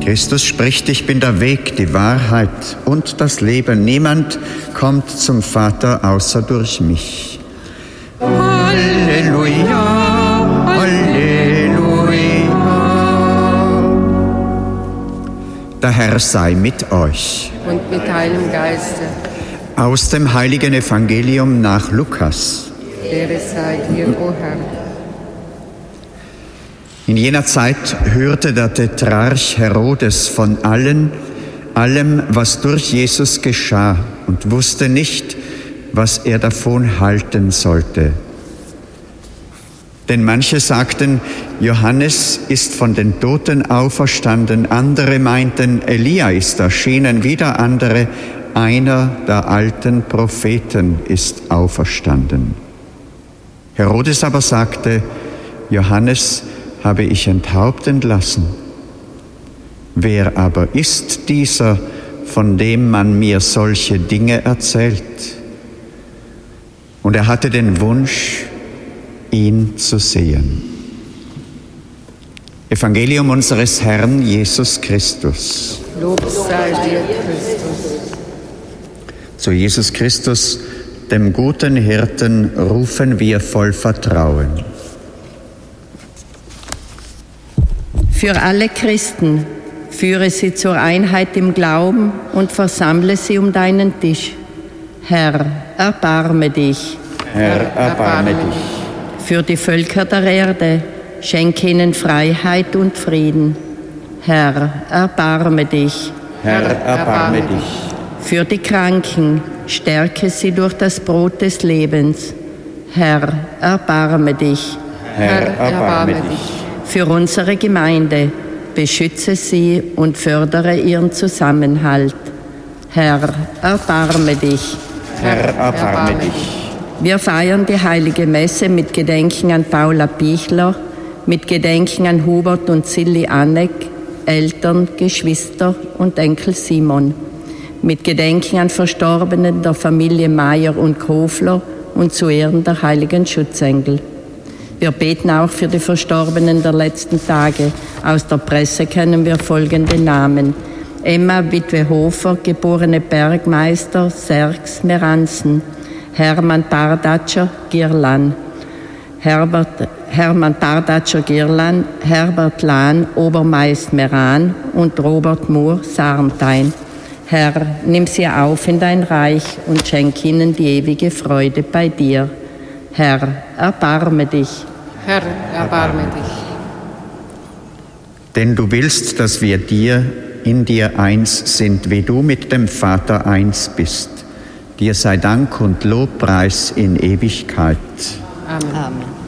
Christus spricht, ich bin der Weg, die Wahrheit und das Leben. Niemand kommt zum Vater außer durch mich. Halleluja, Halleluja. Der Herr sei mit euch. Und mit deinem Geiste. Aus dem heiligen Evangelium nach Lukas. Ehre sei dir, o Herr. In jener Zeit hörte der Tetrarch Herodes von allem, was durch Jesus geschah, und wusste nicht, was er davon halten sollte. Denn manche sagten, Johannes ist von den Toten auferstanden, andere meinten, Elia ist erschienen, wieder andere, einer der alten Propheten ist auferstanden. Herodes aber sagte, Johannes habe ich enthaupten lassen. Wer aber ist dieser, von dem man mir solche Dinge erzählt? Und er hatte den Wunsch, ihn zu sehen. Evangelium unseres Herrn Jesus Christus. Lob sei dir, Christus. Zu Jesus Christus, dem guten Hirten, rufen wir voll Vertrauen. Für alle Christen, führe sie zur Einheit im Glauben und versammle sie um deinen Tisch. Herr, erbarme dich. Herr, erbarme dich. Für die Völker der Erde, schenke ihnen Freiheit und Frieden. Herr, erbarme dich. Herr, erbarme dich. Für die Kranken, stärke sie durch das Brot des Lebens. Herr, erbarme dich. Herr, erbarme dich. Für unsere Gemeinde, beschütze sie und fördere ihren Zusammenhalt. Herr, erbarme dich. Herr, erbarme dich. Wir feiern die Heilige Messe mit Gedenken an Paula Pichler, mit Gedenken an Hubert und Silli Anneck, Eltern, Geschwister und Enkel Simon, mit Gedenken an Verstorbenen der Familie Meier und Kofler und zu Ehren der heiligen Schutzengel. Wir beten auch für die Verstorbenen der letzten Tage. Aus der Presse kennen wir folgende Namen: Emma Witwe Hofer, geborene Bergmeister, Sergs, Meranzen; Hermann Pardatscher, Girlan; Hermann Pardatscher, Girlan; Herbert Lahn, Obermeist, Meran; und Robert Mohr, Sarntein. Herr, nimm sie auf in dein Reich und schenk ihnen die ewige Freude bei dir. Herr, erbarme dich. Herr, erbarme dich. Denn du willst, dass wir in dir eins sind, wie du mit dem Vater eins bist. Dir sei Dank und Lobpreis in Ewigkeit. Amen. Amen.